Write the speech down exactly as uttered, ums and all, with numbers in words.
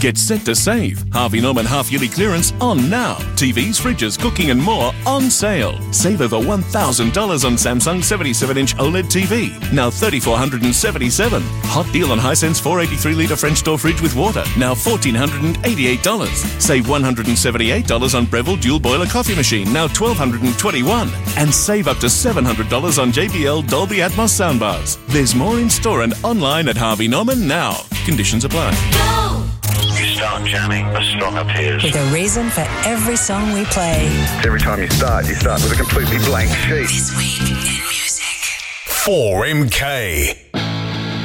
Get set to save. Harvey Norman half-yearly clearance on now. T Vs, fridges, cooking and more on sale. Save over one thousand dollars on Samsung seventy-seven inch OLED T V. Now three thousand four hundred seventy-seven dollars. Hot deal on Hisense four eighty-three litre French door fridge with water. Now one thousand four hundred eighty-eight dollars. Save one hundred seventy-eight dollars on Breville dual boiler coffee machine. Now one thousand two hundred twenty-one dollars. And save up to seven hundred dollars on J B L Dolby Atmos soundbars. There's more in store and online at Harvey Norman now. Conditions apply. Go! You start jamming, a song appears. With a reason for every song we play. Every time you start, you start with a completely blank sheet. This week in music. four M K.